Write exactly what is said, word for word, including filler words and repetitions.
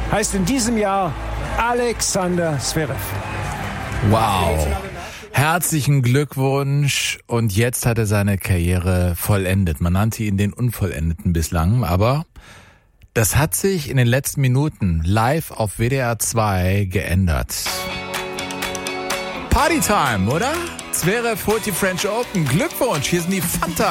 heißt in diesem Jahr Alexander Zverev. Wow. Herzlichen Glückwunsch. Und jetzt hat er seine Karriere vollendet. Man nannte ihn den Unvollendeten bislang, aber das hat sich in den letzten Minuten live auf W D R zwei geändert. Partytime, oder? Zverev holt die French Open. Glückwunsch, hier sind die Fanta.